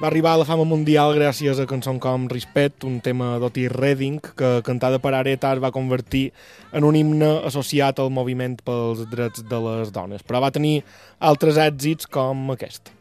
Va arribar a la fama mundial gràcies a cançons com Respect, un tema d'Otis Redding, que cantada per Aretha es va convertir en un himne associat al moviment pels drets de les dones. Però va tenir altres èxits com aquest.